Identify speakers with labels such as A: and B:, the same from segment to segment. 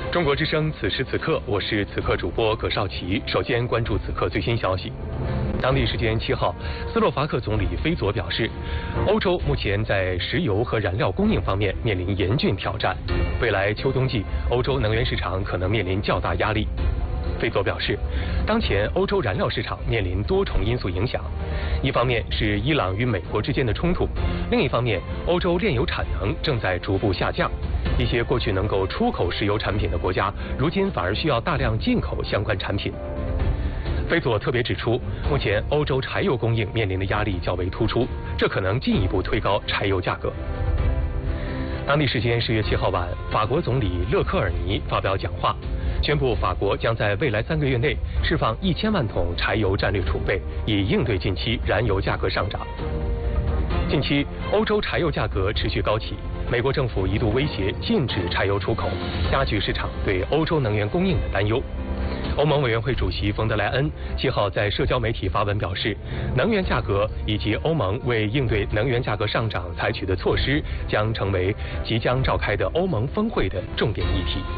A: 中国之声，此时此刻，我是此刻主播葛绍奇。首先关注此刻最新消息。当地时间7号，斯洛伐克总理菲佐表示，欧洲目前在石油和燃料供应方面面临严峻挑战，未来秋冬季欧洲能源市场可能面临较大压力。菲佐表示，当前欧洲燃料市场面临多重因素影响，一方面是伊朗与美国之间的冲突，另一方面，欧洲炼油产能正在逐步下降，一些过去能够出口石油产品的国家，如今反而需要大量进口相关产品。菲佐特别指出，目前欧洲柴油供应面临的压力较为突出，这可能进一步推高柴油价格。当地时间10月7号晚，法国总理勒克尔尼发表讲话，宣布法国将在未来3个月内释放1000万桶柴油战略储备，以应对近期燃油价格上涨。近期欧洲柴油价格持续高企，美国政府一度威胁禁止柴油出口，加剧市场对欧洲能源供应的担忧。欧盟委员会主席冯德莱恩7号在社交媒体发文表示，能源价格以及欧盟为应对能源价格上涨采取的措施将成为即将召开的欧盟峰会的重点议题。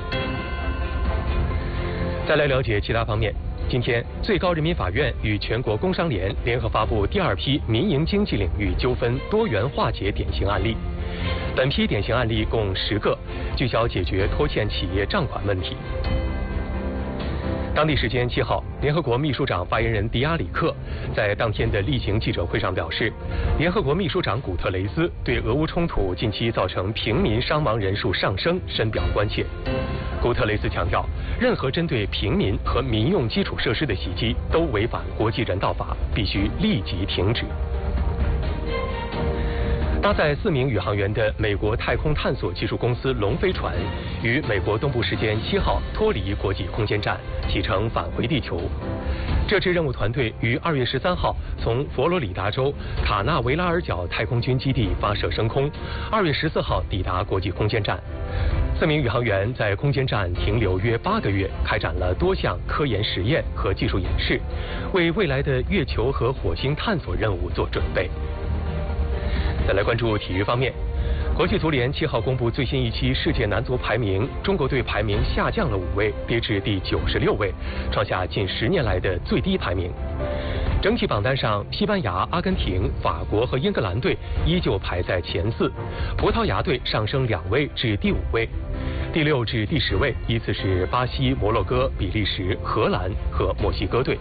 A: 再来了解其他方面。今天，最高人民法院与全国工商联联合发布第2批民营经济领域纠纷多元化解典型案例。本批典型案例共10个，聚焦解决拖欠企业账款问题。当地时间7号，联合国秘书长发言人迪亚里克在当天的例行记者会上表示，联合国秘书长古特雷斯对俄乌冲突近期造成平民伤亡人数上升深表关切。古特雷斯强调，任何针对平民和民用基础设施的袭击都违反国际人道法，必须立即停止。搭载4名宇航员的美国太空探索技术公司龙飞船于美国东部时间7号脱离国际空间站，启程返回地球。这支任务团队于2月13号从佛罗里达州卡纳维拉尔角太空军基地发射升空，2月14号抵达国际空间站。4名宇航员在空间站停留约8个月，开展了多项科研实验和技术演示，为未来的月球和火星探索任务做准备。再来关注体育方面，国际足联7号公布最新一期世界男足排名，中国队排名下降了5位，跌至第96位，创下近10年来的最低排名。整体榜单上，西班牙、阿根廷、法国和英格兰队依旧排在前4，葡萄牙队上升2位至第5位，第6至第10位依次是巴西、摩洛哥、比利时、荷兰和墨西哥队。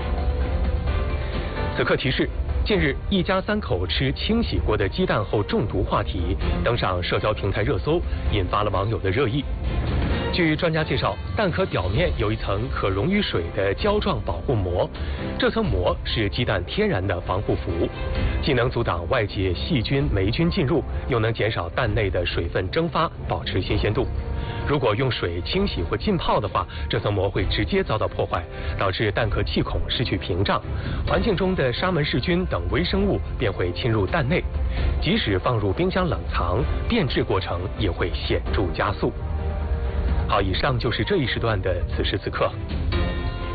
A: 此刻提示。近日，一家3口吃清洗过的鸡蛋后中毒话题登上社交平台热搜，引发了网友的热议。据专家介绍，蛋壳表面有一层可溶于水的胶状保护膜，这层膜是鸡蛋天然的防护服，既能阻挡外界细菌、霉菌进入，又能减少蛋内的水分蒸发，保持新鲜度。如果用水清洗或浸泡的话，这层膜会直接遭到破坏，导致蛋壳气孔失去屏障，环境中的沙门氏菌等微生物便会侵入蛋内，即使放入冰箱冷藏，变质过程也会显著加速。好，以上就是这一时段的此时此刻。